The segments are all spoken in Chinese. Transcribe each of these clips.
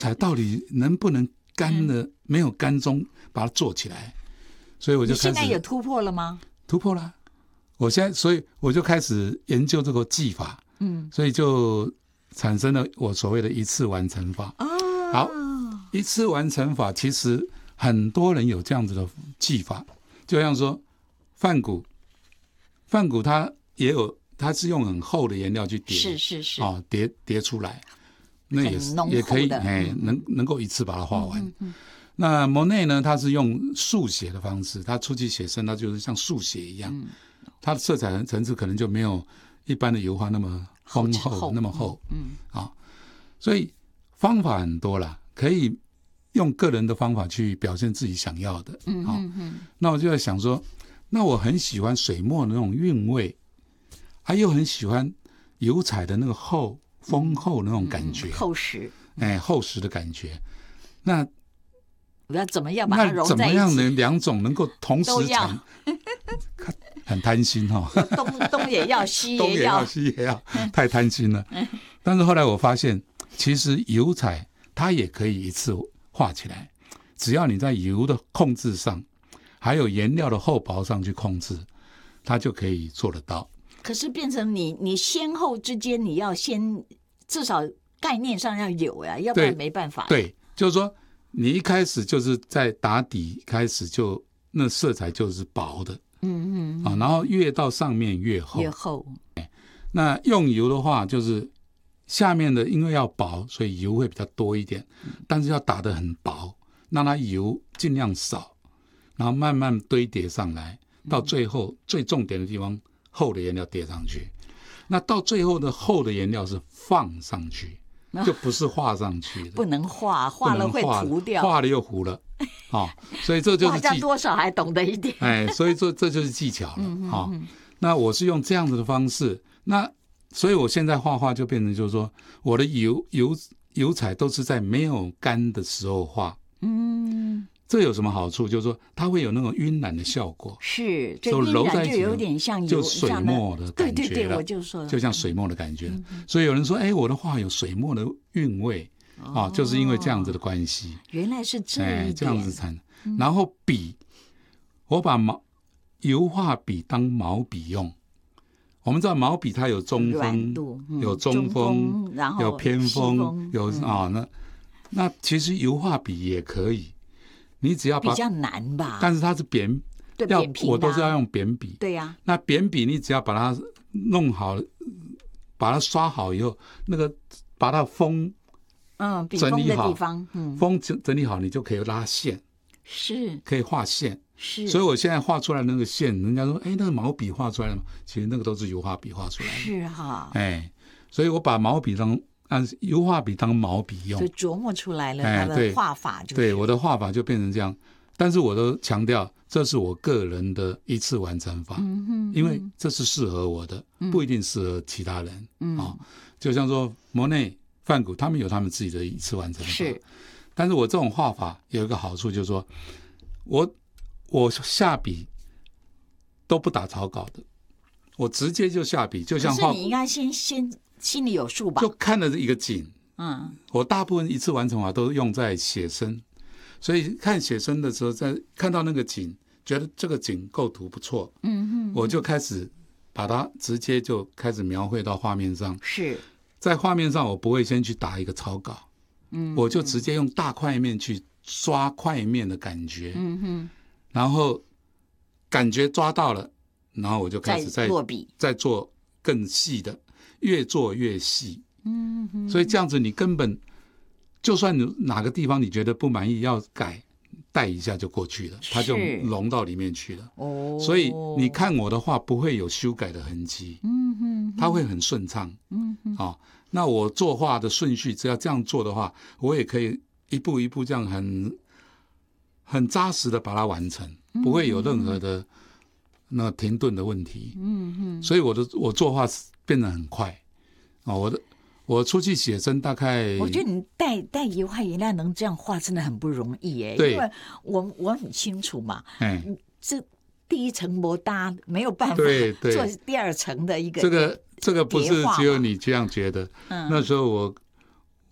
才到底能不能干的、没有干中把它做起来，所以我就开始。 你现在有突破了吗？ 突破了，所以我就开始研究这个技法，所以就产生了我所谓的一次完成法。好，一次完成法其实很多人有这样子的技法，就像说梵谷它也有，它是用很厚的颜料去叠，是叠出来，那也可以能够一次把它画完。那莫内呢，他是用速写的方式，他出去写生，他就是像速写一样，他的色彩层次可能就没有一般的油画那么丰厚，那么厚，所以方法很多啦，可以用个人的方法去表现自己想要的。那我就在想说，那我很喜欢水墨的那种韵味，又很喜欢油彩的那个丰厚的那种感觉， 厚实， 厚实的感觉。那我要怎么样把它融在一起？ 那怎么样能两种能够同时产？很贪心东也要，西东也要，西也要，太贪心了。但是后来我发现，其实油彩它也可以一次画起来，只要你在油的控制上，还有颜料的厚薄上去控制，它就可以做得到。 可是变成你先后之间，你要先至少概念上要有呀，要不然没办法。 对，就是说你一开始就是在打底开始就那色彩就是薄的，然后越到上面越厚。那用油的话，就是下面的因为要薄，所以油会比较多一点，但是要打得很薄，让它油尽量少，然后慢慢堆叠上来，到最后最重点的地方，厚的颜料叠上去。那到最后的厚的颜料是放上去，就不是画上去的， 不能画了会涂掉， 画了又糊了。所以这就是画多少还懂得一点。 所以这就是技巧了。那我是用这样子的方式，那所以我现在画画就变成就是说，我的油彩都是在没有干的时候画。这有什么好处？就是说它会有那种晕染的效果， 是，这晕染就有点像就水墨的感觉了。 对，我就说就像水墨的感觉。所以有人说，我的画有水墨的韵味就是因为这样子的关系。 原来是这样子才。然后笔，我把油画笔当毛笔用。我们知道毛笔它有中锋，有中锋， 然后有偏锋，有那其实油画笔也可以，你只要把比较难吧， 但是它是扁平我都是要用扁笔。 对呀， 那扁笔你只要把它弄好，把它刷好以后，那个把它锋整理好，锋整理好，你就可以拉线， 是可以画线。 是， 所以我现在画出来的那个线，人家说，那个毛笔画出来的吗？其实那个都是油画笔画出来的。 是哈， 所以我把按油画笔当毛笔用， 就琢磨出来了它的画法就是。 对，我的画法就变成这样。但是我都强调，这是我个人的一次完成法，因为这是适合我的，不一定适合其他人。就像说莫内、梵谷，他们有他们自己的一次完成法。 是， 但是我这种画法有一个好处，就是说我下笔都不打草稿的，我直接就下笔，就像画。 可是你应该先心里有数吧？ 就看了一个景，我大部分一次完成法都用在写生，所以看写生的时候，在看到那个景，觉得这个景构图不错，我就开始把它直接就开始描绘到画面上。 是， 在画面上我不会先去打一个草稿，我就直接用大块面去刷块面的感觉，然后感觉抓到了，然后我就开始再做更细的，越做越细。所以这样子你根本就算哪个地方你觉得不满意要改，带一下就过去了，它就融到里面去了。所以你看我的画不会有修改的痕迹，它会很顺畅。那我作画的顺序只要这样做的话，我也可以一步一步这样很扎实的把它完成，不会有任何的那停顿的问题。所以我作画变得很快。我出去写真大概， 我觉得你带油画颜料能这样画真的很不容易耶。 对， 因为我很清楚嘛，这第一层模搭没有办法做第二层的一个。 这个不是只有你这样觉得。那时候我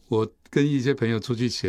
跟一些朋友出去写